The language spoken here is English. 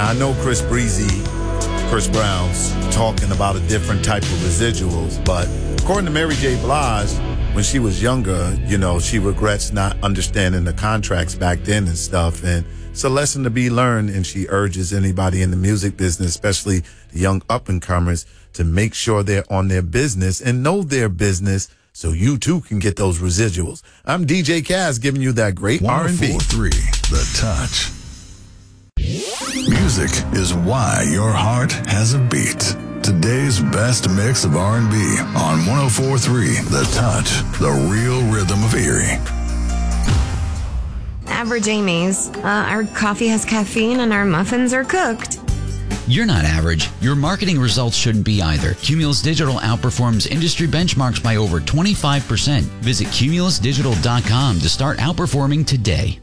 Now, I know Chris Brown's talking about a different type of residuals, but according to Mary J. Blige, when she was younger, you know, she regrets not understanding the contracts back then and stuff. And it's a lesson to be learned, and she urges anybody in the music business, especially the young up-and-comers, to make sure they're on their business and know their business so you, too, can get those residuals. I'm DJ Kaz giving you that great R&B. 104.3 The Touch. Music is why your heart has a beat. Today's best mix of R&B on 104.3 The Touch, the real rhythm of Erie. Average Amy's. Our coffee has caffeine and our muffins are cooked. You're not average. Your marketing results shouldn't be either. Cumulus Digital outperforms industry benchmarks by over 25%. Visit cumulusdigital.com to start outperforming today.